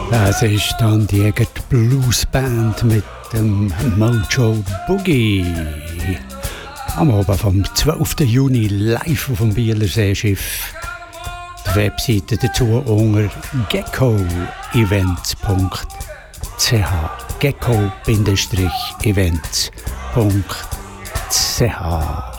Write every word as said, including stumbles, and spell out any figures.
Das ist dann die Bluesband mit dem Mojo Boogie. Am Abend vom zwölften Juni live auf dem Bieler Seeschiff. Die Webseite dazu unter gecko events punkt c h. gecko Bindestrich events punkt c h.